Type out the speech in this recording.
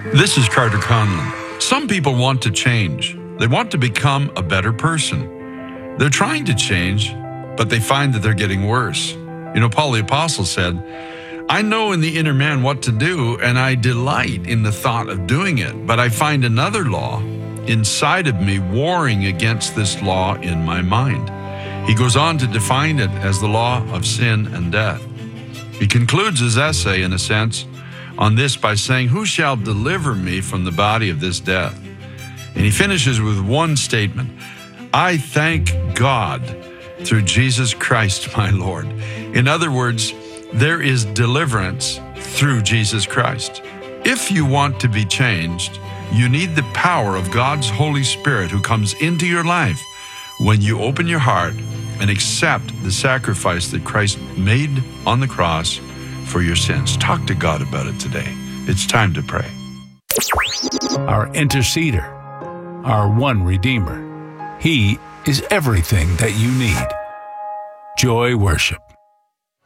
This is Carter Conlon. Some people want to change. They want to become a better person. They're trying to change, but they find that they're getting worse. You know, Paul the Apostle said, I know in the inner man what to do, and I delight in the thought of doing it, but I find another law inside of me warring against this law in my mind. He goes on to define it as the law of sin and death. He concludes his essay, in a sense, on this by saying, who shall deliver me from the body of this death? And he finishes with one statement, I thank God through Jesus Christ, my Lord. In other words, there is deliverance through Jesus Christ. If you want to be changed, you need the power of God's Holy Spirit who comes into your life when you open your heart and accept the sacrifice that Christ made on the cross for your sins. Talk to God about it today. It's time to pray. Our interceder, our one Redeemer. He is everything that you need. Joy Worship.